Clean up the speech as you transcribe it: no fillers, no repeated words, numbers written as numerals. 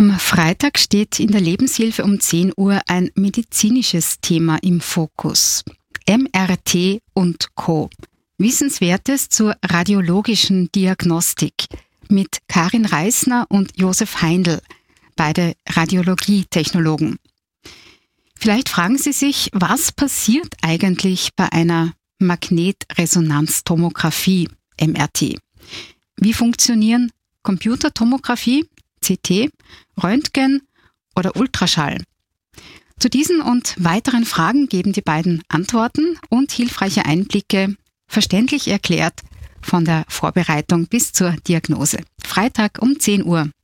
Am Freitag steht in der Lebenshilfe um 10 Uhr ein medizinisches Thema im Fokus. MRT und Co. Wissenswertes zur radiologischen Diagnostik mit Karin Reisner und Josef Heindl, beide Radiologietechnologen. Vielleicht fragen Sie sich, was passiert eigentlich bei einer Magnetresonanztomographie, MRT? Wie funktionieren Computertomographie, CT, Röntgen oder Ultraschall? Zu diesen und weiteren Fragen geben die beiden Antworten und hilfreiche Einblicke, verständlich erklärt, von der Vorbereitung bis zur Diagnose. Freitag um 10 Uhr.